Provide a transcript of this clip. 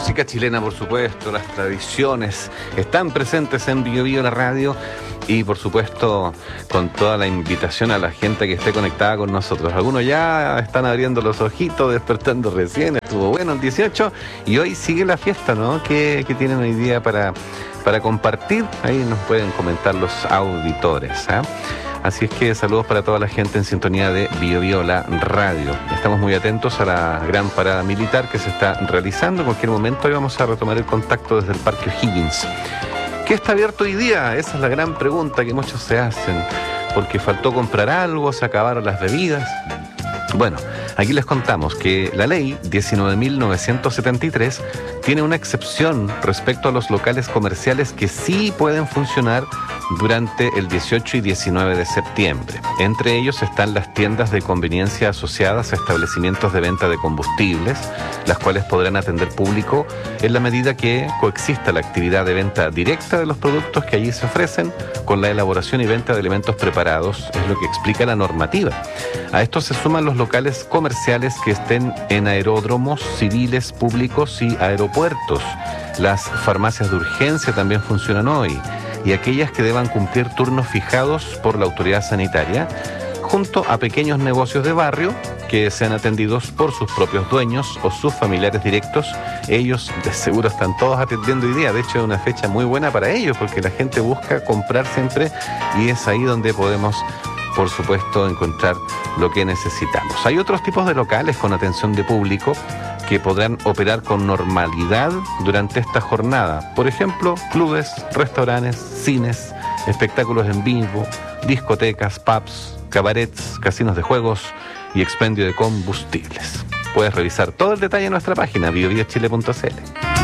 música chilena, por supuesto, las tradiciones están presentes en Bio Bio la radio y, por supuesto, con toda la invitación a la gente que esté conectada con nosotros. Algunos ya están abriendo los ojitos, despertando recién, estuvo bueno el 18 y hoy sigue la fiesta, ¿no? ¿Qué tienen hoy día para compartir? Ahí nos pueden comentar los auditores, ¿eh? Así es que saludos para toda la gente en sintonía de Bio Bio la radio. Estamos muy atentos a la gran parada militar que se está realizando. En cualquier momento hoy vamos a retomar el contacto desde el Parque O'Higgins. ¿Qué está abierto hoy día? Esa es la gran pregunta que muchos se hacen. Porque faltó comprar algo, se acabaron las bebidas. Bueno, aquí les contamos que la ley 19.973 tiene una excepción respecto a los locales comerciales que sí pueden funcionar durante el 18 y 19 de septiembre. Entre ellos están las tiendas de conveniencia asociadas a establecimientos de venta de combustibles, las cuales podrán atender público en la medida que coexista la actividad de venta directa de los productos que allí se ofrecen con la elaboración y venta de alimentos preparados, es lo que explica la normativa. A esto se suman los locales comerciales que estén en aeródromos civiles, públicos y aeropuertos. Las farmacias de urgencia también funcionan hoy y aquellas que deban cumplir turnos fijados por la autoridad sanitaria, junto a pequeños negocios de barrio que sean atendidos por sus propios dueños o sus familiares directos. Ellos de seguro están todos atendiendo hoy día. De hecho, es una fecha muy buena para ellos porque la gente busca comprar siempre y es ahí donde podemos, por supuesto, encontrar lo que necesitamos. Hay otros tipos de locales con atención de público que podrán operar con normalidad durante esta jornada. Por ejemplo, clubes, restaurantes, cines, espectáculos en vivo, discotecas, pubs, cabarets, casinos de juegos y expendio de combustibles. Puedes revisar todo el detalle en nuestra página biobiochile.cl.